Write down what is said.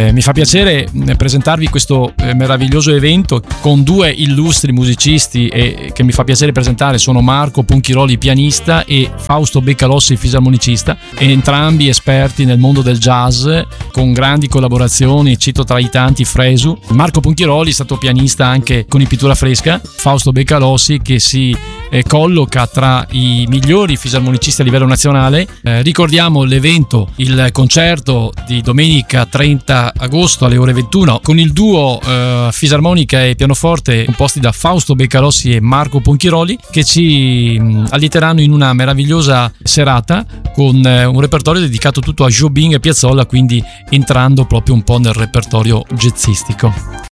Mi fa piacere presentarvi questo meraviglioso evento con due illustri musicisti che mi fa piacere presentare. Sono Marco Ponchiroli, pianista, e Fausto Beccalossi, fisarmonicista, entrambi esperti nel mondo del jazz con grandi collaborazioni, cito tra i tanti Fresu. Marco Ponchiroli è stato pianista anche con i Pittura Fresca, Fausto Beccalossi che si colloca tra i migliori fisarmonicisti a livello nazionale. Ricordiamo l'evento, il concerto di domenica 30 agosto alle ore 21 con il duo fisarmonica e pianoforte composti da Fausto Beccalossi e Marco Ponchiroli, che ci allieteranno in una meravigliosa serata con un repertorio dedicato tutto a Jobim e Piazzolla, quindi entrando proprio un po' nel repertorio jazzistico.